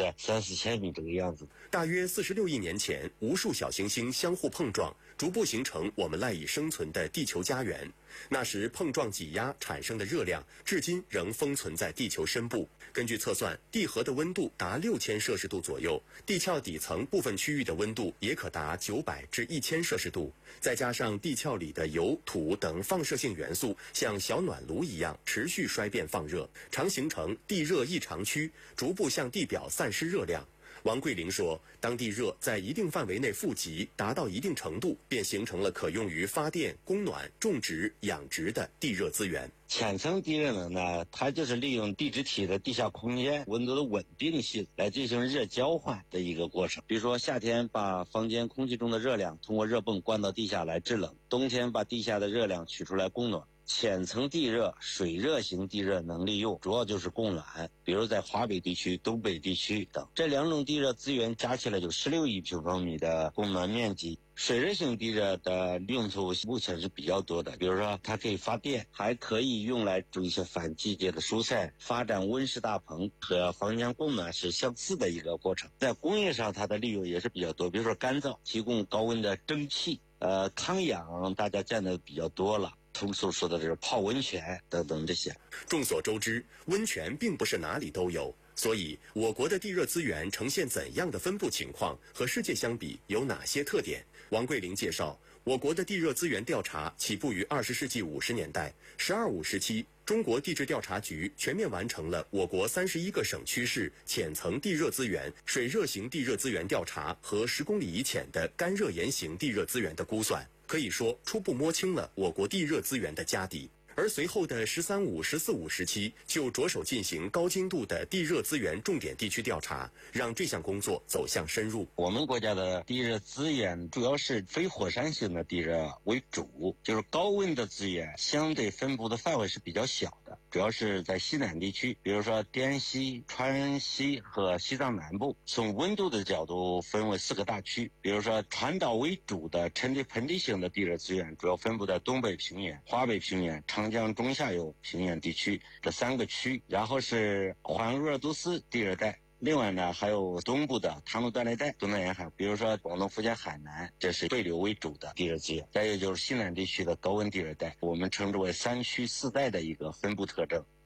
的3-4千米这个样子。 大约46亿年前，无数小行星相互碰撞，逐步形成我们赖以生存的地球家园。那时碰撞挤压产生的热量，至今仍封存在地球深部。根据测算，地核的温度达6000摄氏度左右，地壳底层部分区域的温度也可达900至1000摄氏度。再加上地壳里的油、土等放射性元素像小暖炉一样持续衰变放热，常形成地热异常区，逐步向地表散失热量。王桂玲说，当地热在一定范围内富集，达到一定程度，便形成了可用于发电、供暖、种植、养殖的地热资源。 浅层地热能呢，它就是利用地质体的地下空间温度的稳定性来进行热交换的一个过程。比如说夏天把房间空气中的热量通过热泵灌到地下来制冷，冬天把地下的热量取出来供暖。浅层地热、水热型地热能利用主要就是供暖，比如在华北地区、东北地区等，这两种地热资源加起来就16亿平方米的供暖面积。水热型地热的用途目前是比较多的，比如说它可以发电，还可以用来种一些反季节的蔬菜，发展温室大棚，和房间供暖是相似的一个过程。在工业上它的利用也是比较多，比如说干燥，提供高温的蒸汽，康养大家见的比较多了，通俗说的是泡温泉等等这些。 众所周知，温泉并不是哪里都有，所以我国的地热资源呈现怎样的分布情况，和世界相比有哪些特点？王桂玲介绍，我国的地热资源调查起步于20世纪50年代，“12·5”时期，中国地质调查局全面完成了我国31个省区市浅层地热资源、水热型地热资源调查和10公里以浅的干热岩型地热资源的估算，可以说初步摸清了我国地热资源的家底。而随后的“13·5”、“14·5”时期就着手进行高精度的地热资源重点地区调查，让这项工作走向深入。 我们国家的地热资源主要是非火山型的地热为主，就是高温的资源相对分布的范围是比较小的，主要是在西南地区，比如说滇西、川西和西藏南部。从温度的角度分为4个大区，比如说传导为主的沉积盆地型的地热资源主要分布在东北平原、华北平原、长江中下游平原地区这3个区，然后是环鄂尔多斯地热带。另外呢，还有东部的唐努断裂带、东南沿海，比如说广东、福建、海南，这是对流为主的地热资源。再有就是西南地区的高温地热带，我们称之为3区4带的一个分布特征。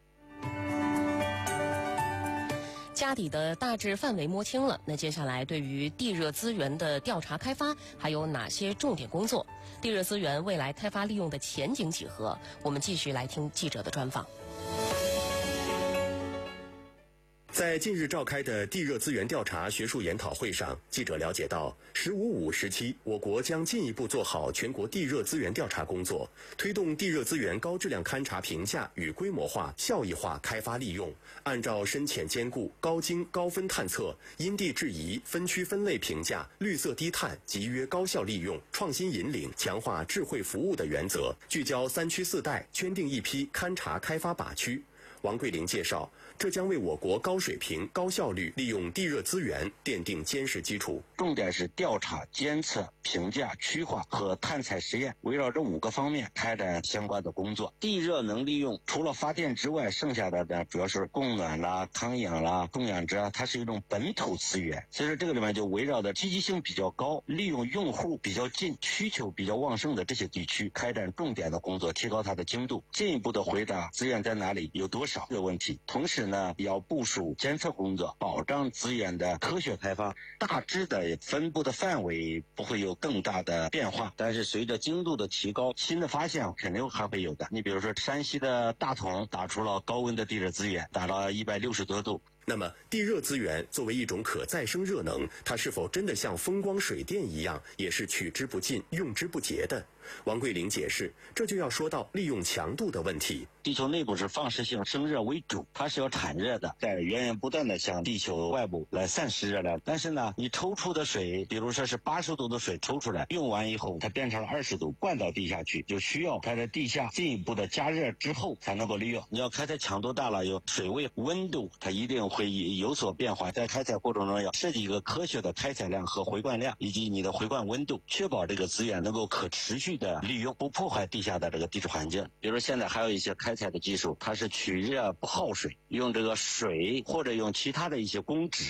家底的大致范围摸清了，那接下来对于地热资源的调查开发还有哪些重点工作？地热资源未来开发利用的前景几何？我们继续来听记者的专访。 在近日召开的地热资源调查学术研讨会上，记者了解到，“15·5”时期，我国将进一步做好全国地热资源调查工作，推动地热资源高质量勘查评价与规模化、效益化开发利用，按照深浅兼顾、高精高分探测、因地制宜、分区分类评价、绿色低碳、集约高效利用、创新引领、强化智慧服务的原则，聚焦3区4带，圈定一批勘查开发靶区。王桂玲介绍，这将为我国高水平、高效率利用地热资源奠定坚实基础。 重点是调查、监测、评价、区划和探采实验，围绕这5个方面开展相关的工作。地热能利用除了发电之外，剩下的呢主要是供暖啦、康养啦、种养殖啊，它是一种本土资源。所以说这个里面就围绕着积极性比较高、利用用户比较近、需求比较旺盛的这些地区开展重点的工作，提高它的精度，进一步的回答资源在哪里、有多少的问题。同时呢，要部署监测工作，保障资源的科学开发。大致的分布的范围不会有更大的变化，但是随着精度的提高，新的发现肯定还会有的。你比如说山西的大同打出了高温的地热资源，达到160多度。 那么地热资源作为一种可再生热能，它是否真的像风光水电一样，也是取之不尽、用之不竭的？王桂玲解释，这就要说到利用强度的问题。 地球内部是放射性生热为主，它是要产热的，在源源不断的向地球外部来散失热量。但是呢，你抽出的水，比如说是80度的水抽出来，用完以后它变成了20度，灌到地下去，就需要它在地下进一步的加热之后才能够利用。你要开采强度大了，有水位、温度，它一定会有所变化。在开采过程中要设计一个科学的开采量和回灌量，以及你的回灌温度，确保这个资源能够可持续的利用，不破坏地下的这个地质环境。比如现在还有一些开采的技术，它是取热不耗水，用这个水或者用其他的一些公脂